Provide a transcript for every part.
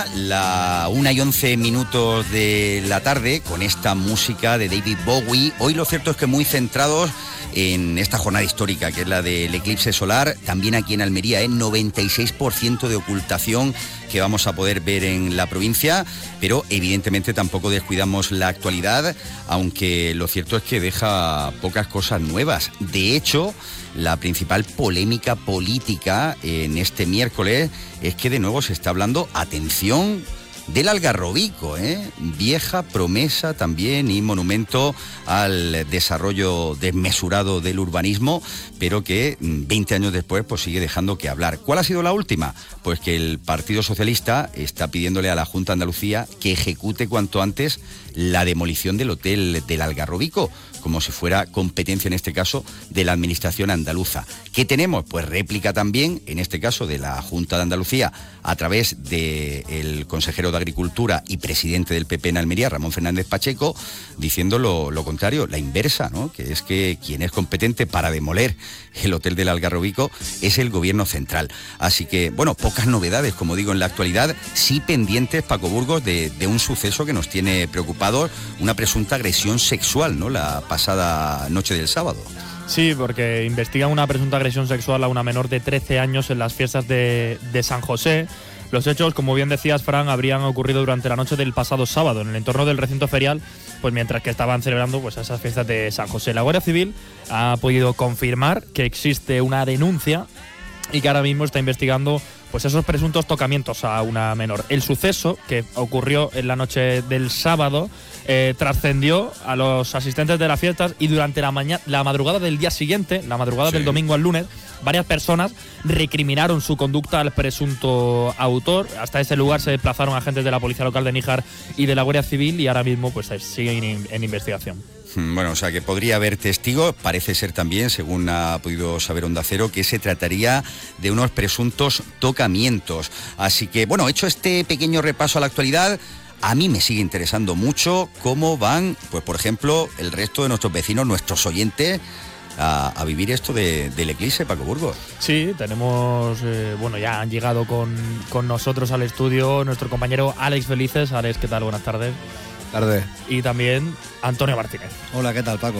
La 1:11 de la tarde con esta música de David Bowie. Hoy lo cierto es que muy centrados en esta jornada histórica que es la del eclipse solar. También aquí en Almería, 96% de ocultación que vamos a poder ver en la provincia, pero evidentemente tampoco descuidamos la actualidad, aunque lo cierto es que deja pocas cosas nuevas. De hecho, la principal polémica política en este miércoles es que de nuevo se está hablando, atención, del Algarrobico, vieja promesa también y monumento al desarrollo desmesurado del urbanismo, pero que 20 años después pues sigue dejando que hablar. ¿Cuál ha sido la última? Pues que el Partido Socialista está pidiéndole a la Junta de Andalucía que ejecute cuanto antes la demolición del hotel del Algarrobico, como si fuera competencia en este caso de la administración andaluza. ¿Qué tenemos? Pues réplica también, en este caso de la Junta de Andalucía, a través del consejero de Agricultura y presidente del PP en Almería, Ramón Fernández Pacheco, diciendo lo contrario, la inversa, ¿no? Que es que quien es competente para demoler el hotel del Algarrobico es el gobierno central. Así que, bueno, pocas novedades, como digo, en la actualidad, sí pendientes, Paco Burgos, de un suceso que nos tiene preocupados, una presunta agresión sexual, ¿no?, la pasada noche del sábado. Sí, porque investigan una presunta agresión sexual a una menor de 13 años en las fiestas de San José. Los hechos, como bien decías, Fran, habrían ocurrido durante la noche del pasado sábado en el entorno del recinto ferial, pues mientras que estaban celebrando pues esas fiestas de San José. La Guardia Civil ha podido confirmar que existe una denuncia y que ahora mismo está investigando pues esos presuntos tocamientos a una menor. El suceso, que ocurrió en la noche del sábado, trascendió a los asistentes de las fiestas y durante la madrugada del día siguiente, la madrugada del domingo al lunes, varias personas recriminaron su conducta al presunto autor. Hasta ese lugar se desplazaron agentes de la Policía Local de Níjar y de la Guardia Civil y ahora mismo pues siguen en investigación. Bueno, o sea que podría haber testigos, parece ser también, según ha podido saber Onda Cero, que se trataría de unos presuntos tocamientos. Así que, bueno, hecho este pequeño repaso a la actualidad, a mí me sigue interesando mucho cómo van, pues por ejemplo, el resto de nuestros vecinos, nuestros oyentes, a vivir esto del eclipse, Paco Burgos. Sí, tenemos, ya han llegado con nosotros al estudio nuestro compañero Alex Felices. Alex, ¿qué tal? Buenas tardes. Tarde. Y también Antonio Martínez. Hola, ¿qué tal, Paco?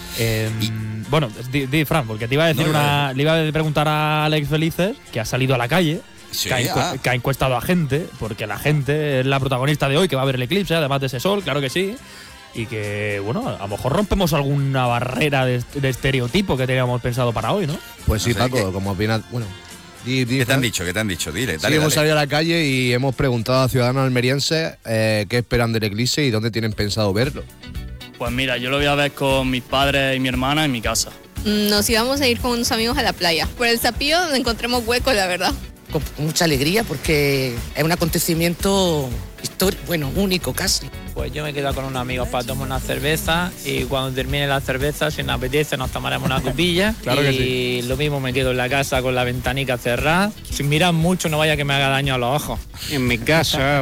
Bueno, di Fran, porque te iba a decir le iba a preguntar a Alex Felices, que ha salido a la calle, sí, que ha encuestado a gente, porque la gente es la protagonista de hoy, que va a ver el eclipse, además de ese sol, claro que sí. Y que, bueno, a lo mejor rompemos alguna barrera de estereotipo que teníamos pensado para hoy, ¿no? Pues sí, Paco, como opinas, bueno... ¿Qué te han dicho? Dile, dale. Hemos salido a la calle y hemos preguntado a ciudadanos almerienses qué esperan del eclipse y dónde tienen pensado verlo. Pues mira, yo lo voy a ver con mis padres y mi hermana en mi casa. Nos íbamos a ir con unos amigos a la playa. Por el Zapío donde encontremos hueco, la verdad. Con mucha alegría porque es un acontecimiento histórico, único casi. Pues yo me quedo con unos amigos para tomar una cerveza y cuando termine la cerveza, si nos apetece, nos tomaremos una copilla. Claro que sí. Y lo mismo me quedo en la casa con la ventanica cerrada. Sin mirar mucho, no vaya que me haga daño a los ojos. En mi casa